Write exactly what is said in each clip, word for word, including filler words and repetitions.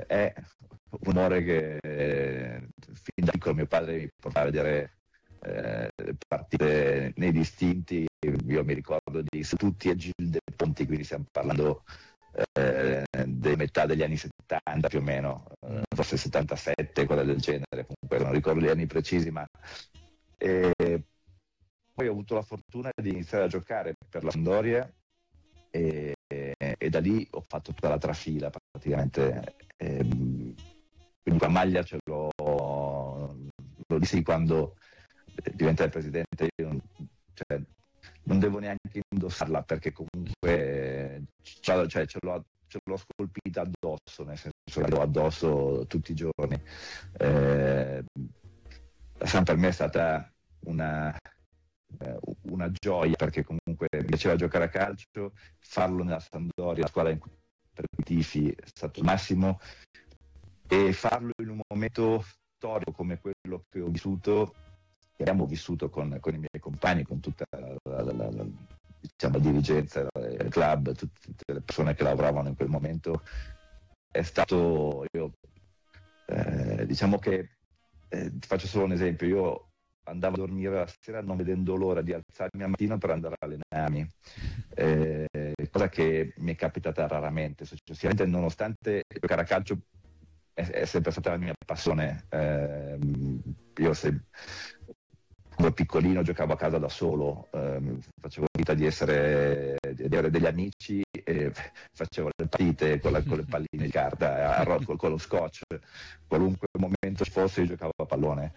è un amore che eh, fin da piccolo mio padre mi portava a vedere eh, partite nei distinti. Io mi ricordo di tutti a Gilde Ponti, quindi stiamo parlando eh, della metà degli anni settanta più o meno, eh, forse settantasette, quella del genere, comunque non ricordo gli anni precisi, ma e poi ho avuto la fortuna di iniziare a giocare per la Sampdoria e, e, e da lì ho fatto tutta la trafila praticamente. E, quindi la maglia ce l'ho, lo dissi quando diventai presidente, io non, cioè, non devo neanche indossarla perché comunque cioè, cioè, ce, l'ho, ce l'ho scolpita addosso, nel senso che l'ho addosso tutti i giorni. Eh, la Samp per me è stata una, eh, una gioia perché comunque mi piaceva giocare a calcio, farlo nella Sampdoria, la squadra in cui per i tifi è stato il massimo, e farlo in un momento storico come quello che ho vissuto, che abbiamo vissuto con, con i miei compagni, con tutta la, la, la, la, diciamo, dirigenza, il club, tutte, tutte le persone che lavoravano in quel momento, è stato, io, eh, diciamo che, eh, ti faccio solo un esempio, io andavo a dormire la sera non vedendo l'ora di alzarmi al mattino per andare a allenarmi, eh, cosa che mi è capitata raramente, successivamente, nonostante giocare a calcio è, è sempre stata la mia passione. Eh, io se quando piccolino giocavo a casa da solo, ehm, facevo finta di essere di avere degli amici e facevo le partite con, la, con le palline di carta, a, a, con lo scotch, qualunque momento fosse io giocavo a pallone.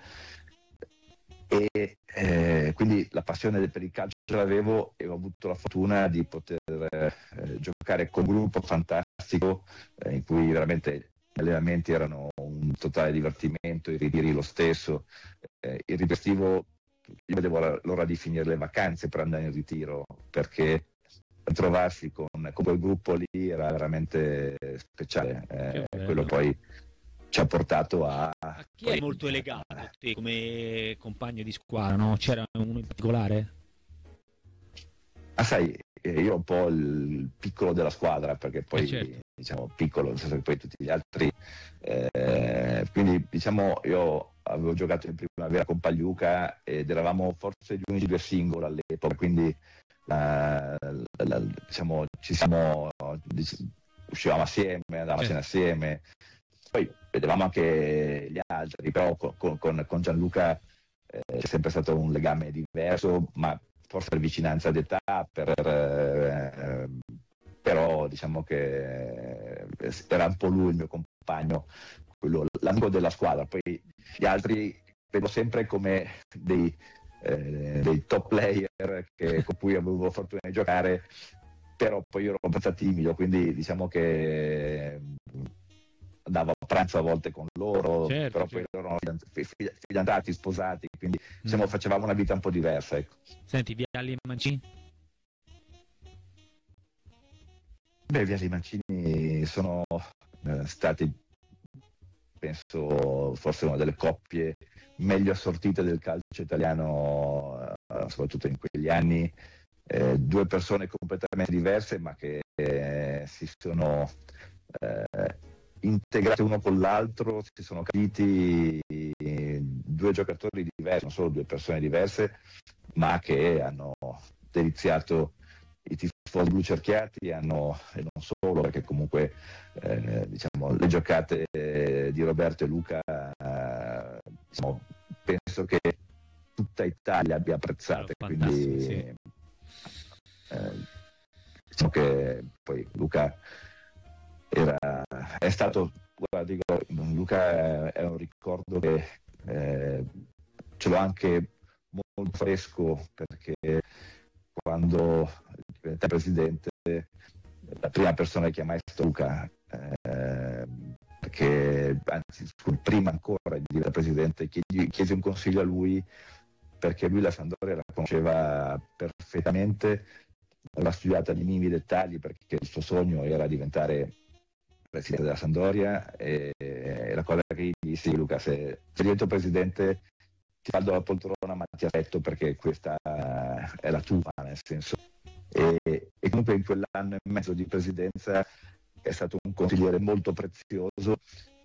E eh, quindi la passione per il calcio l'avevo e ho avuto la fortuna di poter eh, giocare con un gruppo fantastico eh, in cui veramente gli allenamenti erano un totale divertimento, i ritiri lo stesso, eh, il ritiro io vedevo l'ora di finire le vacanze per andare in ritiro, perché trovarsi con, con quel gruppo lì era veramente speciale, eh, quello poi ci ha portato a... A chi è molto legato a te come compagno di squadra, no? C'era uno in particolare? Ah, sai, io ho un po' il piccolo della squadra, perché poi, eh certo. diciamo, piccolo, nel senso che poi tutti gli altri... Eh, quindi, diciamo, io avevo giocato in primavera con Pagliuca ed eravamo forse gli unici due singoli all'epoca, quindi la, la, la, diciamo, ci siamo, uscivamo assieme, andavamo certo. assieme, poi vedevamo anche gli altri, però con, con, con Gianluca eh, c'è sempre stato un legame diverso, ma forse per vicinanza d'età, per, eh, però diciamo che era un po' lui il mio compagno, quello, l'amico della squadra. Poi gli altri vedo sempre come dei, eh, dei top player che, con cui avevo fortuna di giocare, però poi io ero abbastanza timido, quindi diciamo che andavo a pranzo a volte con loro, certo, però certo. Poi loro erano fidanzati, sposati, quindi diciamo, mm. facevamo una vita un po' diversa. Ecco. Senti, Vialli e Mancini? Beh, Vialli e Mancini sono eh, stati, penso, forse una delle coppie meglio assortite del calcio italiano, eh, soprattutto in quegli anni. Eh, due persone completamente diverse, ma che eh, si sono eh, integrate uno con l'altro, si sono capiti due giocatori diversi, non solo due persone diverse, ma che hanno deliziato i tifosi blucerchiati, hanno, e non solo, perché comunque eh, diciamo, le giocate di Roberto e Luca eh, diciamo, penso che tutta Italia abbia apprezzate, quindi sì. eh, diciamo che poi Luca era, è stato, guarda, dico, Luca è un ricordo che eh, ce l'ho anche molto fresco, perché quando diventai presidente la prima persona che chiamai è stata Luca, eh, perché anzi prima ancora di diventare presidente chiesi, chiesi un consiglio a lui, perché lui la Sampdoria la conosceva perfettamente, l'ha studiata nei minimi dettagli, perché il suo sogno era diventare presidente della Sampdoria, e, e la cosa che gli dissi: Luca, se, se divento presidente ti faldo la poltrona, ma ti aspetto, perché questa è la tua, nel senso. E, e comunque in quell'anno e mezzo di presidenza è stato un consigliere molto prezioso